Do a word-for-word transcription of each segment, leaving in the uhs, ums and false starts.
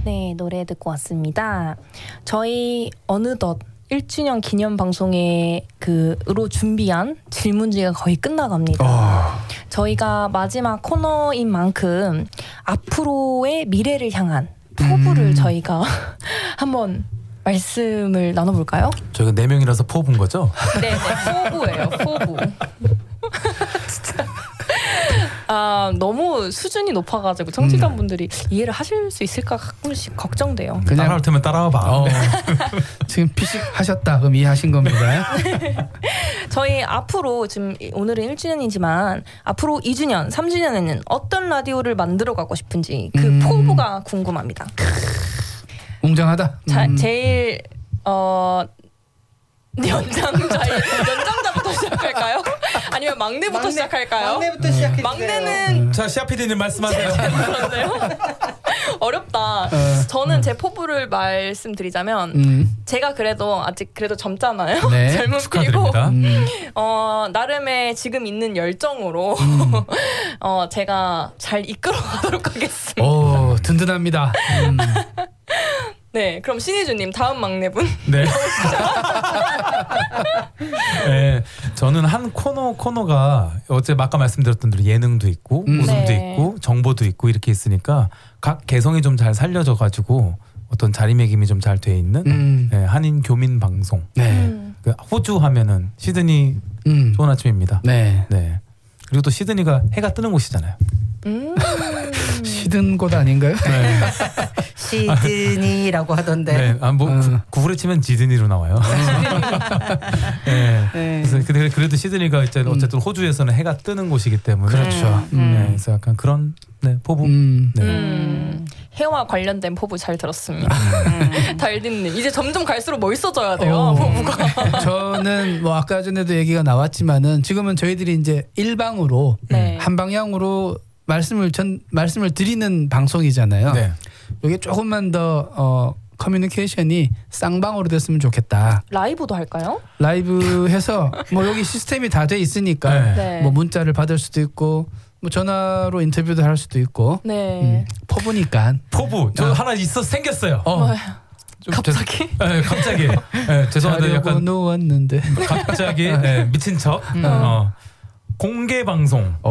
네, 노래 듣고 왔습니다. 저희 어느덧 일 주년 기념 방송에 그로 준비한 질문지가 거의 끝나갑니다. 어... 저희가 마지막 코너인 만큼 앞으로의 미래를 향한 포부를 음... 저희가 한번 말씀을 나눠볼까요? 저희가 네 명이라서 포부인 거죠? 네, 네, 포부예요. 포부. 진짜. 아, 너무 수준이 높아가지고 청취자분들이 음. 이해를 하실 수 있을까 가끔씩 걱정돼요. 그냥 따라올 테면 따라와봐. 어. 지금 피식 하셨다 그럼 이해하신 겁니다. 네. 저희 앞으로 지금 오늘은 일 주년이지만 앞으로 이 주년, 삼 주년에는 어떤 라디오를 만들어가고 싶은지 그 음. 포부가 궁금합니다. 웅장하다. 자, 음. 제일 어 연장자의 연장자부터 시작할까요? 아니면 막내부터 막내, 시작할까요? 막내부터 시작해. 막내는 자, 시아 피디님 말씀하세요. 그런데요? 어렵다. 어. 저는 제 포부를 말씀드리자면 음. 제가 그래도 아직 그래도 젊잖아요. 네. 젊은 피고 음. 어, 나름의 지금 있는 열정으로 음. 어, 제가 잘 이끌어가도록 하겠습니다. 오, 든든합니다. 음. 네, 그럼 신희주님 다음 막내분. 네. 네, 저는 한 코너 코너가 어제 아까 말씀드렸던 대로 예능도 있고 음. 웃음도 네. 있고 정보도 있고 이렇게 있으니까 각 개성이 좀 잘 살려져 가지고 어떤 자리매김이 좀 잘 돼 있는 음. 네, 한인 교민 방송. 네. 음. 그 호주 하면은 시드니 음. 좋은 아침입니다. 네. 네. 그리고 또 시드니가 해가 뜨는 곳이잖아요. 음. 시든 곳 아닌가요? 네. 시드니라고 하던데. 네, 아, 뭐 어. 구글에 치면 지드니로 나와요. 네. 네. 그래서 근데 그래도 시드니가 이제 어쨌든 호주에서는 해가 뜨는 곳이기 때문에 그렇죠. 음. 네, 그래서 약간 그런 네, 포부. 음. 네. 음. 해와 관련된 포부 잘 들었습니다. 음. 달딘님 이제 점점 갈수록 멋있어져야 돼요. 어. 포부가. 저는 뭐 아까 전에도 얘기가 나왔지만은 지금은 저희들이 이제 일방으로 네. 한 방향으로 말씀을 전 말씀을 드리는 방송이잖아요. 네. 이게 조금만 더 어, 커뮤니케이션이 쌍방으로 됐으면 좋겠다. 라이브도 할까요? 라이브 해서 뭐 여기 시스템이 다 돼 있으니까 네. 뭐 문자를 받을 수도 있고 뭐 전화로 인터뷰도 할 수도 있고. 네. 음, 포부니까. 포부. 저 어. 하나 있어 생겼어요. 어. 뭐요? 갑자기? 저, 네, 갑자기. 네, 죄송한데 약간 누웠는데. 갑자기 네, 미친 척. 음. 어. 공개 방송. 아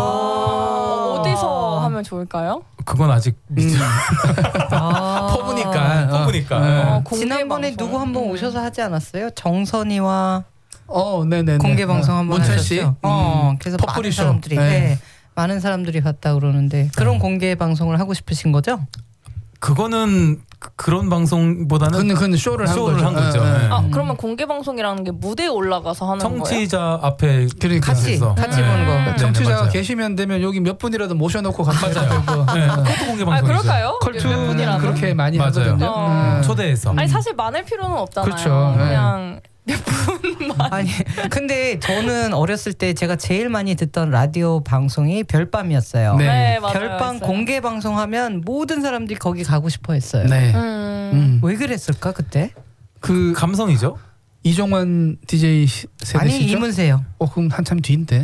어디서 하면 좋을까요? 그건 아직 미친. 아 포부니까. 포부니까. 어, 네. 지난번에 누구 한 번 오셔서 하지 않았어요? 정선이와 어, 네네. 공개 방송 한 번 문철 씨. 어, 그래서 많은 사람들이 네. 네, 많은 사람들이 봤다 그러는데 그런 네. 공개 방송을 하고 싶으신 거죠? 그거는 그, 그런 방송보다는 근데 그건 쇼를, 쇼를 한 거죠. 네. 네. 아 그러면 공개 방송이라는 게 무대에 올라가서 하는 거예요? 청취자 앞에 그러니까 같이 해서. 같이 네. 보는 거. 네, 청취자가 네, 계시면 되면 여기 몇 분이라도 모셔놓고 맞아요. 네. 그것도 공개 방송이죠. 아 그럴까요? 컬투는 그렇게 많이 맞아요. 하거든요. 어. 음. 초대해서. 아니 사실 많을 필요는 없잖아요. 그렇죠. 그냥 몇 분만. 아니 근데 저는 어렸을 때 제가 제일 많이 듣던 라디오 방송이 별밤이었어요. 네, 네 맞아요. 별밤 했어요. 공개 방송하면 모든 사람들이 거기 가고 싶어했어요. 네. 음. 음. 왜 그랬을까 그때? 그 감성이죠. 이종환 디제이 세대시죠? 아니 이문세요. 어 그럼 한참 뒤인데.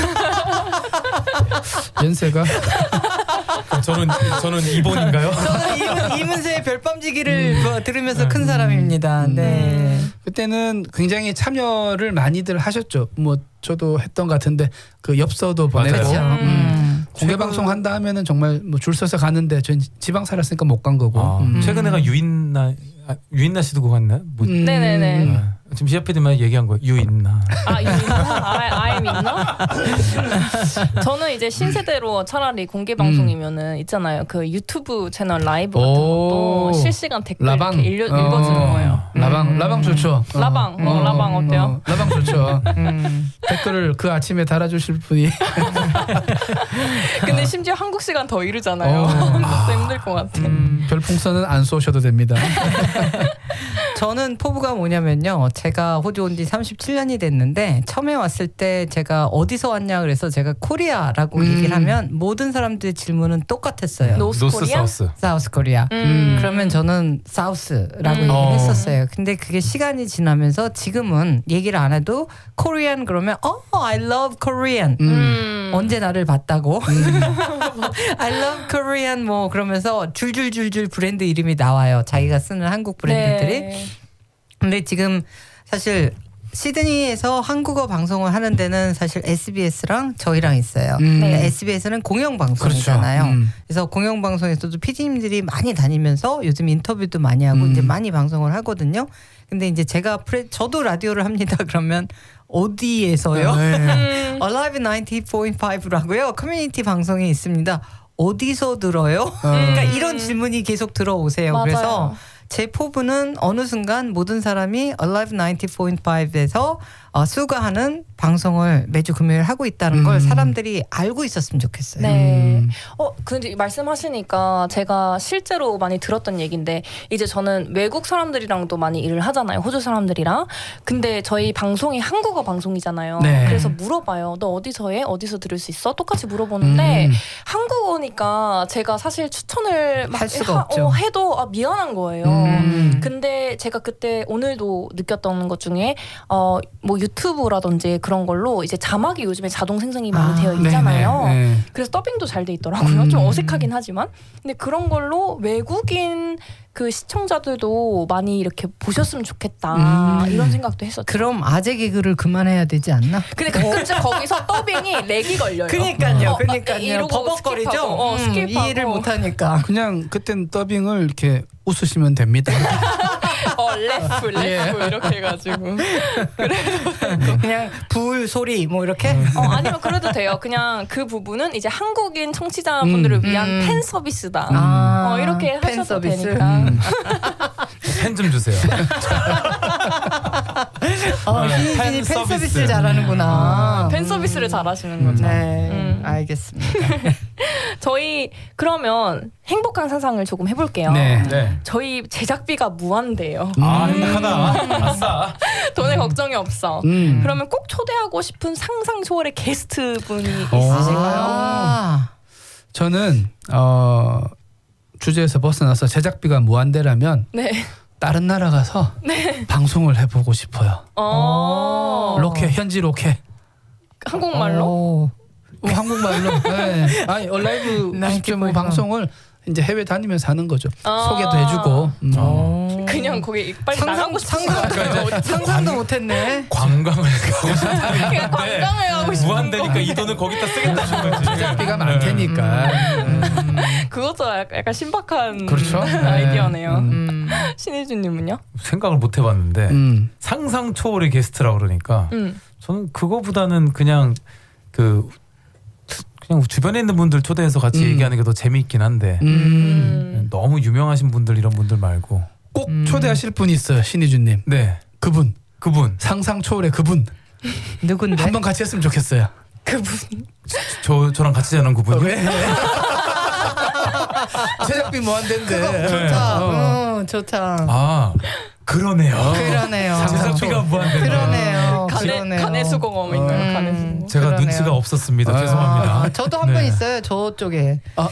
연세가. 저는 저는 이번인가요? 저는 이문세의 별밤지기를 음. 들으면서 큰 사람입니다. 음. 네. 그때는 굉장히 참여를 많이들 하셨죠. 뭐 저도 했던 것 같은데 그 엽서도 보내고 그렇죠. 음. 공개 방송 한다 하면은 정말 뭐 줄 서서 가는데 전 지방 살았으니까 못 간 거고. 아, 음. 최근에가 유인나 아, 유인나 씨도 그거 갔나요? 뭐, 음. 네네네. 아, 지금 시아피디만 얘기한 거 유인나. 아 유인나? 아, 아임 있나? 저는 이제 신세대로 차라리 공개 방송이면은 있잖아요. 그 유튜브 채널 라이브 같은 것도 실시간 댓글 라방. 이렇게 읽려, 읽어주는 어. 거예요. 라방 음. 라방 좋죠. 라방 어, 어, 라방 어때요? 어, 라방 좋죠. 음. 댓글을 그 아침에 달아주실 분이. 근데 심지어 한국 시간 더 이르잖아요. 어. 그것도 힘들 것 같아. 음, 별풍선은 안 쏘셔도 됩니다. 저는 포부가 뭐냐면요. 제가 호주 온 지 삼십칠 년이 됐는데 처음에 왔을 때 제가 어디서 왔냐 그래서 제가 코리아라고 음. 얘기를 하면 모든 사람들의 질문은 똑같았어요. 노스 노스 코리아? 사우스. 사우스 코리아. 음. 그러면 저는 사우스라고 음. 얘기를 했었어요. 근데 그게 시간이 지나면서 지금은 얘기를 안 해도 코리안 그러면 어, I love Korean. 음. 음. 음. 언제 나를 봤다고. 음. I love Korean 뭐 그러면서 줄줄줄줄 브랜드 이름이 나와요. 자기가 쓰는 한국 브랜드들이. 네. 근데 지금 사실 시드니에서 한국어 방송을 하는 데는 사실 에스비에스랑 저희랑 있어요. 음. 네. 에스비에스는 공영방송이잖아요. 그렇죠. 음. 그래서 공영방송에서도 피디님들이 많이 다니면서 요즘 인터뷰도 많이 하고 음. 이제 많이 방송을 하거든요. 근데 이제 제가 프레, 저도 라디오를 합니다. 그러면 어디에서요? 네. Alive 나인티 포인트 파이브라고요. 커뮤니티 방송이 있습니다. 어디서 들어요? 음. 그러니까 이런 질문이 계속 들어오세요. 맞아요. 그래서 제 포부는 어느 순간 모든 사람이 Alive 나인티 포인트 파이브에서 어, 수가하는 방송을 매주 금요일 하고 있다는 음. 걸 사람들이 알고 있었으면 좋겠어요. 네. 음. 어, 근데 말씀하시니까 제가 실제로 많이 들었던 얘기인데 이제 저는 외국 사람들이랑도 많이 일을 하잖아요. 호주 사람들이랑. 근데 저희 방송이 한국어 방송이잖아요. 네. 그래서 물어봐요. 너 어디서 해? 어디서 들을 수 있어? 똑같이 물어보는데 음. 한국어니까 제가 사실 추천을 막 할 수가 하, 없죠. 어, 해도 아, 미안한 거예요. 음. 근데 제가 그때 오늘도 느꼈던 것 중에 어, 뭐 유튜브라든지 그런 걸로 이제 자막이 요즘에 자동 생성이 많이 아, 되어 있잖아요. 네네. 그래서 더빙도 잘 돼 있더라고요. 음. 좀 어색하긴 하지만. 근데 그런 걸로 외국인 그 시청자들도 많이 이렇게 보셨으면 좋겠다. 음. 이런 생각도 했었죠. 그럼 아재 개그를 그만해야 되지 않나? 근데 가끔씩 거기서 더빙이 렉이 걸려요. 그러니까요. 어, 그러니까요. 버벅거리죠. 어, 음, 이해를 못하니까. 그냥 그땐 더빙을 이렇게 웃으시면 됩니다. 어, 래프, 래프 예. 이렇게 해가지고. 그래도 그냥 불 소리 뭐 이렇게? 어, 아니면 그래도 돼요. 그냥 그 부분은 이제 한국인 청취자분들을 음, 위한 음. 팬 서비스다. 아, 어, 이렇게 하셔도 서비스? 되니까. 음. 팬 좀 주세요. 어, 신희진이 팬, 팬 서비스. 서비스를 잘하는구나. 아, 팬 서비스를 음. 잘하시는 거죠. 네, 음. 알겠습니다. 저희 그러면 행복한 상상을 조금 해볼게요. 네. 네. 저희 제작비가 무한대예요. 아, 행복하다. 아싸. 돈에 음. 걱정이 없어. 음. 그러면 꼭 초대하고 싶은 상상 초월의 게스트 분이 있으실까요? 아. 저는 어, 주제에서 벗어나서 제작비가 무한대라면 네. 다른 나라 가서 네. 방송을 해보고 싶어요. 로켓, 현지 로켓. 한국말로? 오. 어, 한국말로. 네. 아니 얼라이브 뭐 방송을 이제 해외 다니면서 하는 거죠. 아~ 소개도 해주고. 음. 어. 그냥 거기 빨리 상상, 나가고 싶은 상상, 상상도 못했네. 관광을 가고 싶다는데 관광을 가고 싶은 무한대니까 이 돈을 거기다 쓰겠다 싶은 거지. 제작비가 많테니까. 음. 음. 그것도 약간 신박한 그렇죠? 아이디어네요. 음. 신희준님은요? 생각을 못 해봤는데 음. 상상 초월의 게스트라 그러니까 음. 저는 그거보다는 그냥 그 그냥 주변에 있는 분들 초대해서 같이 음. 얘기하는 게 더 재미있긴 한데 음. 너무 유명하신 분들 이런 분들 말고 꼭 음. 초대하실 분이 있어요. 신희준님. 네, 그분. 그분. 상상 초월의 그분. 누군데? 한번 같이 했으면 좋겠어요. 그분. 저 저랑 같이 자는 그분. 어, 왜? 제작비 무한대인데. 좋다. 어. 어, 좋다. 아. 그러네요. 그러네요. 제작비가 무한대. 그러네요. 간의 간의 수공업인가요? 음, 간의 수공업. 제가 그러네요. 눈치가 없었습니다. 아, 죄송합니다. 아, 저도 한 번 네. 있어요. 저쪽에. 아.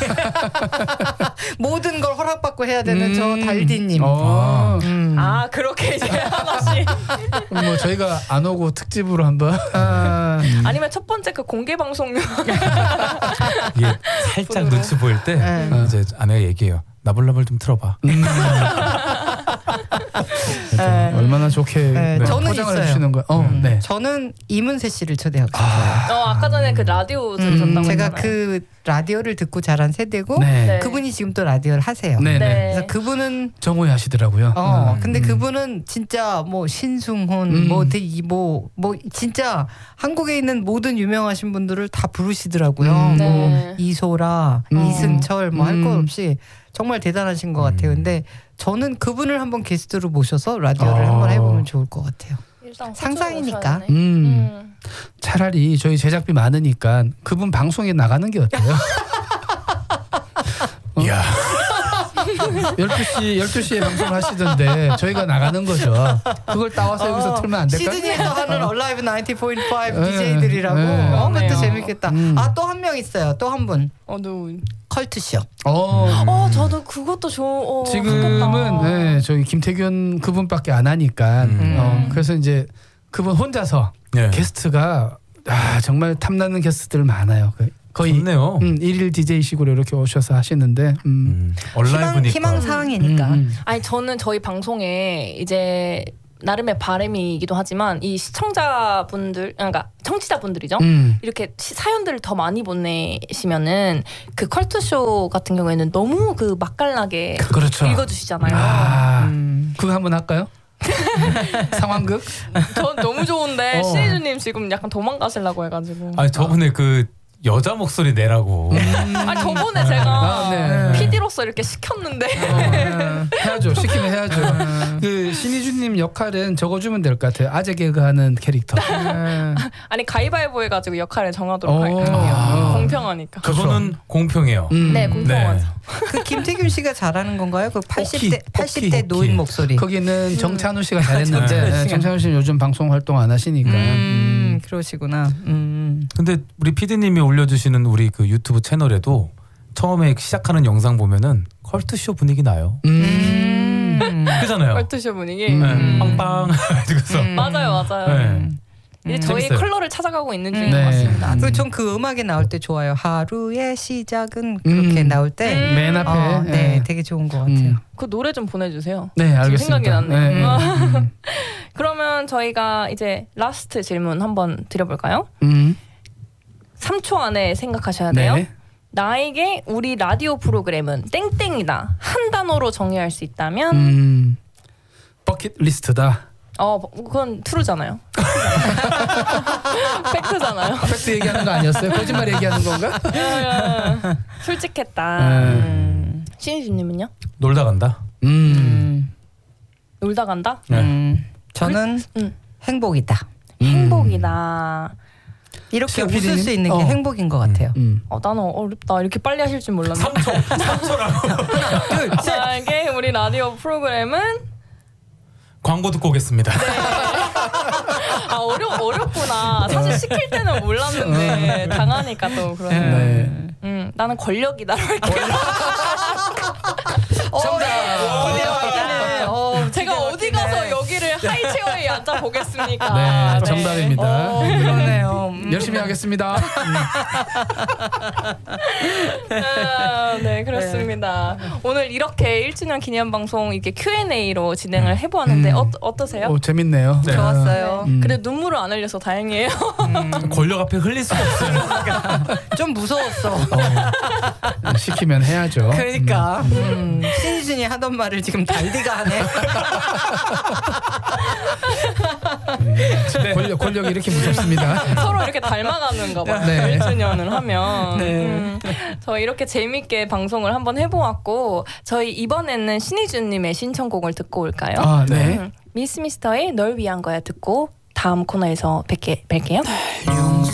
모든 걸 허락받고 해야 되는 음. 저 달디님. 어. 음. 아 그렇게 이제 하나씩. 뭐 저희가 안 오고 특집으로 한번. 아. 음. 아니면 첫 번째 그 공개 방송. 예, 살짝 눈치 보일 때 네. 이제 아내가 얘기해요. 나불나불 좀 틀어봐. 음. 네. 얼마나 좋게 네. 네. 저는 포장을 있어요. 해주시는 거예요. 어, 음. 네. 저는 이문세 씨를 초대하고 싶어요. 아, 어, 아까 전에 그 라디오 들으셨다고 음, 제가 했잖아요. 그 라디오를 듣고 자란 세대고 네. 그분이 지금 또 라디오를 하세요. 네. 네. 그래서 그분은 정오에 하시더라고요. 어, 음. 근데 그분은 진짜 뭐 신승훈 음. 뭐 되게 뭐, 뭐 진짜 한국에 있는 모든 유명하신 분들을 다 부르시더라고요. 음. 뭐 네. 이소라, 음. 이승철 뭐 할 것 음. 없이 정말 대단하신 것 같아요. 근데 저는 그분을 한번 게스트로 모셔서 라디오를 어. 한번 해보면 좋을 것 같아요. 상상이니까. 음. 음. 차라리 저희 제작비 많으니까 그분 방송에 나가는 게 어때요? 이야. 열두 시 열두 시에 방송을 하시던데 저희가 나가는 거죠. 그걸 따와서 어, 여기서 틀면 안 될까? 시드니에서 하는 Alive 나인티 포인트 파이브 디제이들이라고. 네, 어, 그것도 재밌겠다. 음. 아, 또 한 명 있어요. 또 한 분. 어, 누구? 컬투쇼. 어, 음. 어 저도 그것도 좋. 어, 지금은 네, 저희 김태균 그분밖에 안 하니까. 음. 어, 그래서 이제 그분 혼자서 네. 게스트가 아 정말 탐나는 게스트들 많아요. 거의 좋네요. 음, 일일 디제이식으로 이렇게 오셔서 하시는데 음. 음, 온라인이니까 희망, 희망 사항이니까. 음, 음. 아니 저는 저희 방송에 이제 나름의 바람이기도 하지만 이 시청자분들, 그러니까 청취자분들이죠. 음. 이렇게 사연들을 더 많이 보내시면은 그 컬투쇼 같은 경우에는 너무 그 맛깔나게 그렇죠. 읽어주시잖아요. 아, 음. 그거 한번 할까요? 상황극? 전 너무 좋은데 어. 신희주님 지금 약간 도망가시려고 해가지고. 아니 저번에 그 여자 목소리 내라고. 음. 아 저번에 제가 아, 네. 피디로서 이렇게 시켰는데 어, 네. 해야죠. 시키면 해야죠. 그 신희주님 역할은 적어주면 될 것 같아요. 아재 개그하는 캐릭터. 아니 가위바위보 해가지고 역할을 정하도록 할게요. 아. 공평하니까. 그거는 공평해요. 음. 네 공평하죠. 네. 그 김태균 씨가 잘하는 건가요? 그 팔십 대 팔십 대 노인 목소리. 거기는 정찬우 씨가 잘했는데 네, 정찬우 씨는 요즘 방송 활동 안 하시니까. 음, 음. 그러시구나. 음. 근데 우리 피디님이 올려주시는 우리 그 유튜브 채널에도 처음에 시작하는 영상 보면은 컬투쇼 분위기 나요. 음. 그잖아요. 컬투쇼 분위기. 음. 네. 빵빵. 음. 맞아요, 맞아요. 네. 이제 음. 저희 재밌어요. 컬러를 찾아가고 있는 중인 네. 것 같습니다. 그리고 전 그 음악이 나올 때 좋아요. 하루의 시작은 그렇게 음. 나올 때 맨 앞에 어, 네, 네, 되게 좋은 것 같아요. 음. 그 노래 좀 보내주세요. 네, 알겠습니다. 생각이 났네요. 네. 음. 그러면 저희가 이제 라스트 질문 한번 드려볼까요? 음. 삼 초 안에 생각하셔야 돼요. 네. 나에게 우리 라디오 프로그램은 땡땡이다. 한 단어로 정의할 수 있다면 음. 버킷리스트다. 어, 그건 트루잖아요. 팩트잖아요. 팩트 얘기하는 거 아니었어요? 거짓말 얘기하는 건가? 솔직했다. 음. 신희주님은요? 놀다 간다. 음. 음. 놀다 간다? 네. 음. 저는 음. 행복이다. 음. 행복이다. 이렇게 웃을 수 있는 게 어. 행복인 것 같아요. 음. 어, 나는 어렵다. 이렇게 빨리 하실 줄 몰랐네. 삼 초. 삼 초라고. 나에게 우리 라디오 프로그램은 광고 듣고 오겠습니다. 네. 아 어려 어렵구나. 사실 시킬 때는 몰랐는데 당하니까 또 그러네. 네. 음 나는 권력이다로 할게요. 정답. 권력이네. 어, 제가 어디 가서 여기를 하이체어에 앉아 보겠습니까? 네, 네. 정답입니다. 어, 그러네요. 음. 열심히 하겠습니다. 아, 네 그렇습니다. 네. 오늘 이렇게 일 주년 기념 방송 이게 큐 앤 에이로 진행을 해보았는데 음. 어, 어떠세요? 오, 재밌네요. 네. 좋았어요. 네. 음. 근데 눈물을 안 흘려서 다행이에요. 음. 권력 앞에 흘릴 수가 없어요. 좀 무서웠어. 어, 시키면 해야죠. 그러니까 음. 신희준이 하던 말을 지금 달디가 하네. 네. 권력, 권력이 이렇게 무섭습니다. 서로 이렇게 닮아가는가 봐요. 네. 일 주년을 하면. 네. 음, 저 이렇게 재밌게 방송을 한번 해보았고 저희 이번에는 신희준님의 신청곡을 듣고 올까요? 아, 네. 음, 미스 미스터의 널 위한 거야 듣고 다음 코너에서 뵙게, 뵐게요.